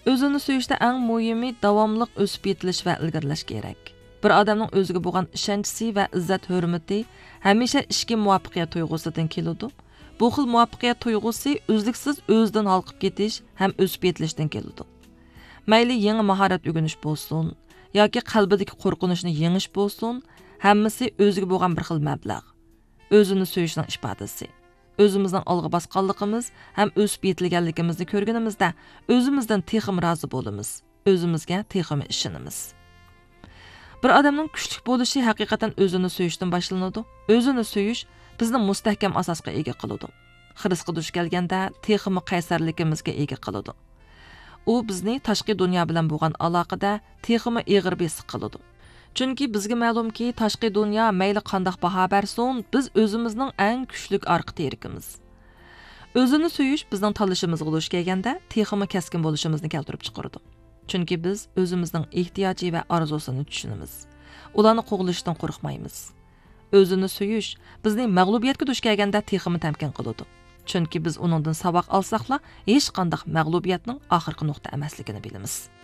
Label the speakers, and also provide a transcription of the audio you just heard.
Speaker 1: O'zini suyishda eng muhimi davomliq o'sib yetilish va ilgirlash kerak. Bir odamning o'ziga bo'lgan ishonchi va izzat hurmati hamisha ishga muvaffaqiyat tuyg'usidan keladi. Bu xil muvaffaqiyat tuyg'usi uzluksiz o'zidan halqib ketish ham o'sib yetilishdan keladi. Mayli yangi mahorat o'rganish bo'lsin yoki qalbidagi qo'rqinishni yengish bo'lsin, hammasi o'ziga bo'lgan bir xil mablag'. O'zini suyishning ifodasi. O'zimizning olg'a bosganligimiz ham o'sib yetilganligimizni ko'rganimizda o'zimizdan texim rozi bo'lamiz. O'zimizga texim ishonamiz. Bir odamning kuchli bo'lishi haqiqatan o'zini suyishdan boshlanadi. O'zini suyish bizni mustahkam asosga ega qiladi. Xirisga duch kelganda teximi qaysarligimizga ega qiladi. U bizni tashqi dunyo bilan bo'lgan aloqada teximi ig'ir bes qiladi. Chunki bizga ma'lumki, tashqi dunyo mayli qanday baho bersin, biz o'zimizning eng kuchli orqa terikimiz. O'zini suyish bizning tanlashimizga duch kelganda teximi kaskin bo'lishimizni keltirib chiqaradi. Chunki biz o'zimizning ehtiyoji va orzusini tushunamiz. Ularni qo'g'lishdan qo'rqmaymiz. O'zini suyish bizning mag'lubiyatga duch kelganda teximi tamkin qiladi. Chunki biz uningdan saboq olsaqla hech qanday mag'lubiyatning oxirgi nuqta emasligini bilamiz.